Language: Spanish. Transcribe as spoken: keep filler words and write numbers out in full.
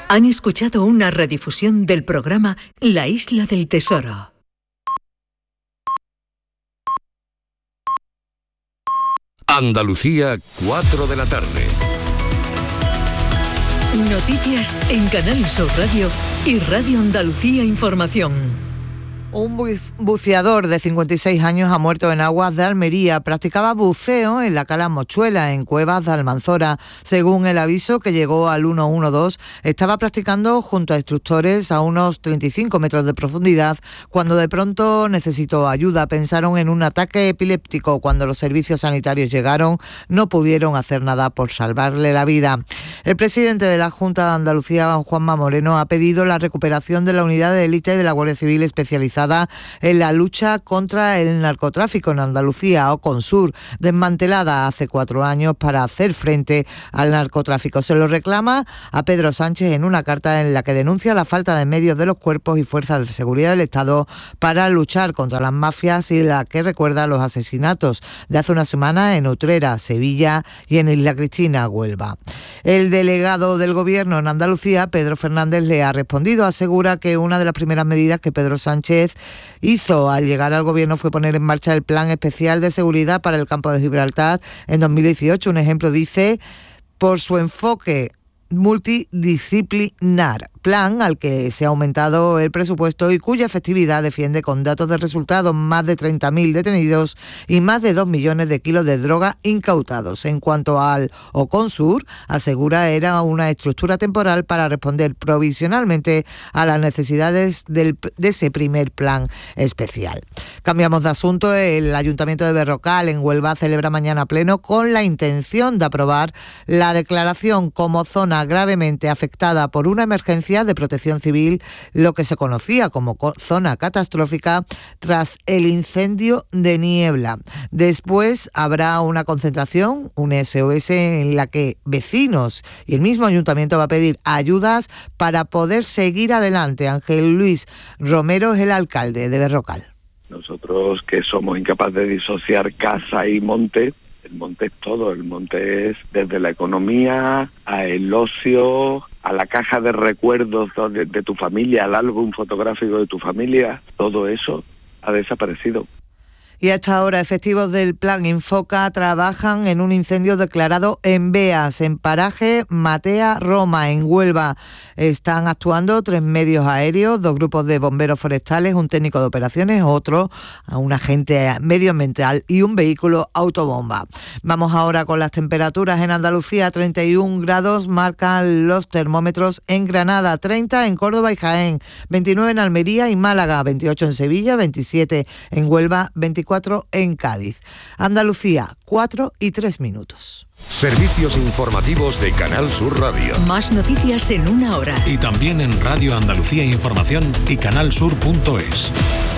Han escuchado una redifusión del programa La Isla del Tesoro. Andalucía, cuatro de la tarde. Noticias en Canal Sur Radio y Radio Andalucía Información. Un buceador de cincuenta y seis años ha muerto en aguas de Almería. Practicaba buceo en la cala Mochuela, en Cuevas de Almanzora. Según el aviso que llegó al ciento doce, estaba practicando junto a instructores a unos treinta y cinco metros de profundidad cuando de pronto necesitó ayuda. Pensaron en un ataque epiléptico. Cuando los servicios sanitarios llegaron, no pudieron hacer nada por salvarle la vida. El presidente de la Junta de Andalucía, Juanma Moreno, ha pedido la recuperación de la unidad de élite de la Guardia Civil especializada en la lucha contra el narcotráfico en Andalucía, Oconsur, desmantelada hace cuatro años para hacer frente al narcotráfico. Se lo reclama a Pedro Sánchez en una carta en la que denuncia la falta de medios de los cuerpos y fuerzas de seguridad del Estado para luchar contra las mafias y la que recuerda los asesinatos de hace una semana en Utrera, Sevilla y en Isla Cristina, Huelva. El delegado del Gobierno en Andalucía, Pedro Fernández, le ha respondido. Asegura que una de las primeras medidas que Pedro Sánchez hizo al llegar al gobierno fue poner en marcha el Plan Especial de Seguridad para el Campo de Gibraltar en dos mil dieciocho. Un ejemplo, dice, por su enfoque multidisciplinar, plan al que se ha aumentado el presupuesto y cuya efectividad defiende con datos de resultados más de treinta mil detenidos y más de dos millones de kilos de droga incautados. En cuanto al Oconsur, asegura era una estructura temporal para responder provisionalmente a las necesidades del, de ese primer plan especial. Cambiamos de asunto. El Ayuntamiento de Berrocal, en Huelva, celebra mañana pleno con la intención de aprobar la declaración como zona gravemente afectada por una emergencia de protección civil, lo que se conocía como zona catastrófica, tras el incendio de Niebla. Después habrá una concentración, un S O S, en la que vecinos y el mismo ayuntamiento va a pedir ayudas para poder seguir adelante. Ángel Luis Romero es el alcalde de Berrocal. Nosotros, que somos incapaces de disociar casa y monte, el monte es todo, el monte es desde la economía, a el ocio, a la caja de recuerdos de, de tu familia, al álbum fotográfico de tu familia, todo eso ha desaparecido. Y a esta hora, efectivos del Plan Infoca trabajan en un incendio declarado en Beas, en paraje Matea Roma, en Huelva. Están actuando tres medios aéreos, dos grupos de bomberos forestales, un técnico de operaciones, otro, un agente medioambiental y un vehículo autobomba. Vamos ahora con las temperaturas. En Andalucía, treinta y un grados marcan los termómetros en Granada, treinta en Córdoba y Jaén, veintinueve en Almería y Málaga, veintiocho en Sevilla, veintisiete en Huelva, veinticuatro en Cádiz. Andalucía, cuatro y tres minutos. Servicios informativos de Canal Sur Radio. Más noticias en una hora. Y también en Radio Andalucía Información y canal sur punto es.